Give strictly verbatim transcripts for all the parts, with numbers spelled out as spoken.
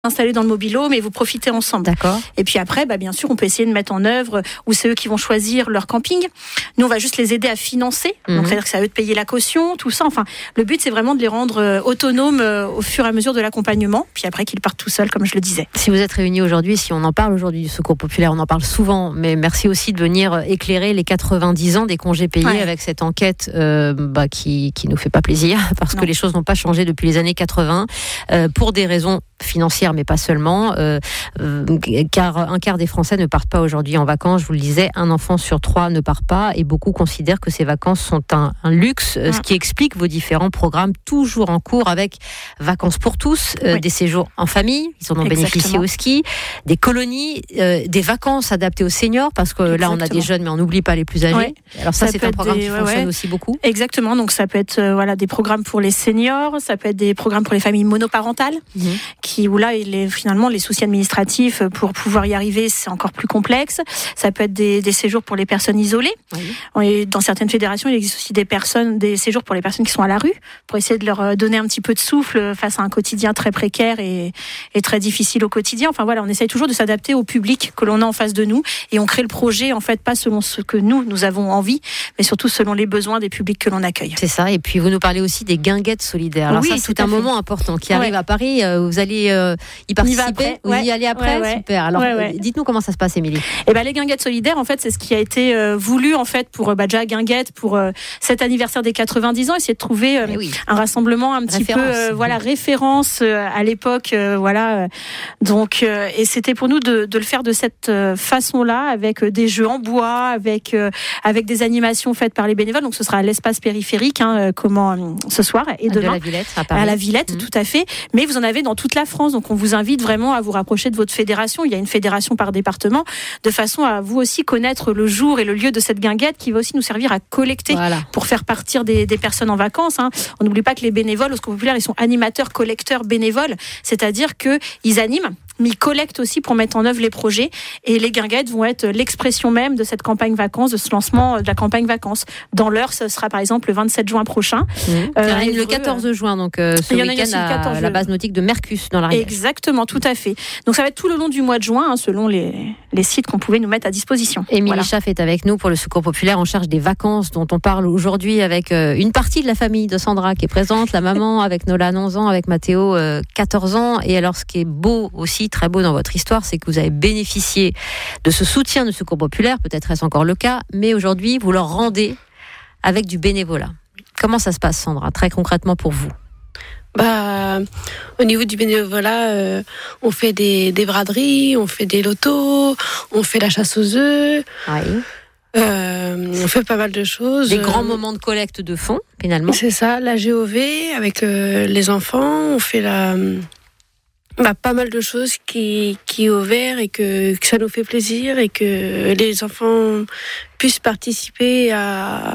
installés dans le mobile-home et vous profitez ensemble. D'accord. Et puis après, bah, bien sûr, on peut essayer de mettre en œuvre, ou c'est eux qui vont choisir leur camping. Nous, on va juste les aider à financer. Mmh. Donc, c'est-à-dire que c'est à eux de payer la caution, tout ça. Enfin, le but, c'est vraiment de les rendre euh, autonomes euh, au fur et à mesure de l'accompagnement. Puis après, qu'ils partent tout seuls, comme je le disais. Si vous êtes réunis aujourd'hui, si on en parle aujourd'hui du Secours populaire, on en parle souvent, mais merci aussi de venir éclairer les quatre-vingt-dix ans des congés payés ouais. avec cette enquête euh, bah, qui qui nous fait pas plaisir, parce non. que les choses n'ont pas changé depuis les années quatre-vingts, euh, pour des raisons financières, mais pas seulement, euh, euh, car un quart des Français ne partent pas aujourd'hui en vacances. Je vous le disais, un enfant sur trois ne part pas, et beaucoup considèrent que ces vacances sont un, un luxe, ouais. ce qui explique vos différents programmes toujours en cours, avec Vacances pour tous, euh, oui. des séjours en famille, ils en ont Exactement. bénéficié au ski, des colonies, euh, des vacances adaptées aux seniors, parce que Exactement. là on a des jeunes, mais on n'oublie pas les plus âgés. Ouais. Alors ça, ça c'est un programme des, qui ouais, fonctionne ouais. aussi beaucoup. Exactement, donc ça peut être euh, voilà, des programmes pour les seniors, ça peut être des programmes pour les familles monoparentales, mmh. qui, où là il est, finalement les soucis administratifs pour pouvoir y arriver, c'est encore plus complexe. Ça peut être des, des séjours pour les personnes isolées. Oui. Et dans certaines fédérations, il existe aussi des personnes, des séjours pour les personnes qui sont à la rue, pour essayer de leur donner un petit peu de souffle face à un quotidien très précaire et, et très difficile au quotidien. Enfin voilà, on essaye toujours de s'adapter au public que l'on a en face de nous, et on crée le projet en fait pas selon ce que nous nous avons envie, mais surtout selon les besoins des publics que l'on accueille. C'est ça. Et puis vous nous parlez aussi des guinguettes solidaires. Alors oui, ça c'est un fait. moment important qui arrive ouais. à Paris. Vous allez euh, y participer. Vous ouais. y allez après. Ouais, ouais. Super. Alors ouais, ouais. dites-nous comment ça se passe, Émilie. Eh ben les guinguettes solidaires, en fait, c'est ce qui a été euh, voulu en fait pour bah, déjà Guinguette pour euh, cet anniversaire des quatre-vingt-dix ans, essayer de trouver euh, oui. un rassemblement un petit référence. peu euh, voilà référence euh, à l'époque euh, voilà. Donc euh, et c'était pour nous de, de le faire de cette euh, façon-là, avec euh, des jeux en bois, avec euh, avec des animations faites par les bénévoles. Donc ce sera à l'espace périphérique, hein, euh, comment euh, ce soir et demain. De la Villette, à Paris. À la Villette, mmh. tout à fait. Mais vous en avez dans toute la France. Donc on vous invite vraiment à vous rapprocher de votre fédération. Il y a une fédération par département, de façon à vous aussi connaître le jour et le lieu de cette guinguette, qui va aussi nous servir à collecter voilà. pour faire partir des, des personnes en vacances. Hein. On n'oublie pas que les bénévoles au Secours populaire, ils sont animateurs, collecteurs, bénévoles, c'est-à-dire qu'ils animent, mais ils collectent aussi pour mettre en œuvre les projets. Et les guinguettes vont être l'expression même de cette campagne vacances, de ce lancement de la campagne vacances. Dans l'heure, ce sera par exemple le vingt-sept juin prochain. Mmh. Euh, le quatorze juin, donc euh, ce week-end à la base nautique de Mercus dans la Rivière. Exactement, tout à fait. Donc ça va être tout le long du mois de juin, hein, selon les, les sites qu'on pouvait nous mettre à disposition. Émilie voilà. Schaff est avec nous pour le Secours populaire en charge des vacances dont on parle aujourd'hui, avec euh, une partie de la famille de Sandra qui est présente, la maman avec Nolan onze ans, avec Mathéo euh, quatorze ans. Et alors ce qui est beau aussi, très beau dans votre histoire, c'est que vous avez bénéficié de ce soutien de Secours populaire, peut-être est-ce encore le cas, mais aujourd'hui vous leur rendez avec du bénévolat. Comment ça se passe, Sandra, très concrètement pour vous? Bah, au niveau du bénévolat, euh, on fait des, des braderies, on fait des lotos, on fait la chasse aux œufs. Oui. Euh, on fait pas mal de choses. Des grands moments de collecte de fonds, finalement. C'est ça, la G O V avec euh, les enfants. On fait la, bah, pas mal de choses qui, qui est ouvert et que, que ça nous fait plaisir et que les enfants puissent participer à...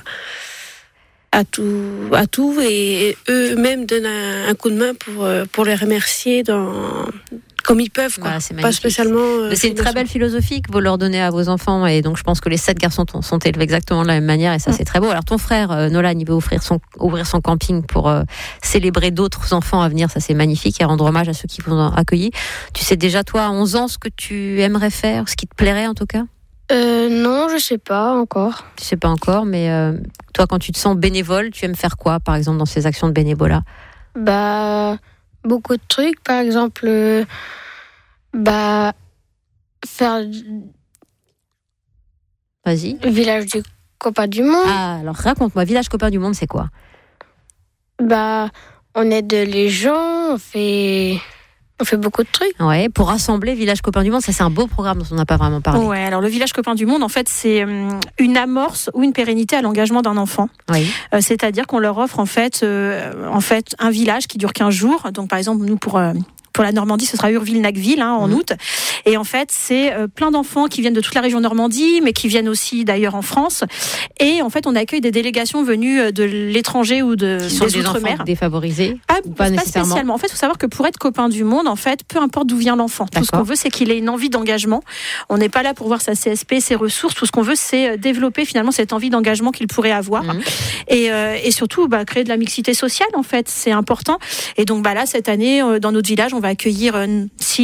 à tout, à tout et eux-mêmes donnent un, un coup de main pour, pour les remercier dans, comme ils peuvent, quoi. Voilà, c'est pas spécialement. Euh, c'est une très belle philosophie que vous leur donnez à vos enfants, et donc je pense que les sept garçons t- sont élevés exactement de la même manière, et ça c'est très beau. Alors ton frère euh, Nolan, il veut offrir son, ouvrir son camping pour euh, célébrer d'autres enfants à venir, ça c'est magnifique, et rendre hommage à ceux qui vous ont accueillis. Tu sais déjà toi à onze ans ce que tu aimerais faire, ce qui te plairait en tout cas? Euh, non, je sais pas encore. Tu sais pas encore, mais euh, toi, quand tu te sens bénévole, tu aimes faire quoi, par exemple, dans ces actions de bénévolat? Bah, beaucoup de trucs. Par exemple, euh, bah, faire. Vas-y. Le village des copains du monde. Ah, alors raconte-moi, village copains du monde, c'est quoi? Bah, on aide les gens, on fait. On fait beaucoup de trucs. Ouais, pour rassembler Village Copains du Monde, ça c'est un beau programme dont on n'a pas vraiment parlé. Ouais, alors le Village Copains du Monde, en fait, c'est une amorce ou une pérennité à l'engagement d'un enfant. Oui. Euh, c'est-à-dire qu'on leur offre en fait, euh, en fait, un village qui dure quinze jours. Donc par exemple, nous pour euh, pour la Normandie, ce sera Urville-Nacqueville hein, en mmh. août. Et en fait, c'est euh, plein d'enfants qui viennent de toute la région Normandie, mais qui viennent aussi d'ailleurs en France. Et en fait, on accueille des délégations venues de l'étranger ou de, qui sont des, des outre-mer. Enfants défavorisés Ah, ou pas, pas nécessairement. Spécialement. En fait, il faut savoir que pour être copain du monde, en fait, peu importe d'où vient l'enfant. D'accord. Tout ce qu'on veut, c'est qu'il ait une envie d'engagement. On n'est pas là pour voir sa C S P, ses ressources. Tout ce qu'on veut, c'est développer finalement cette envie d'engagement qu'il pourrait avoir. Mmh. Et, euh, et surtout, bah, créer de la mixité sociale, en fait. C'est important. Et donc, bah, là, cette année, dans notre village, on va accueillir euh, six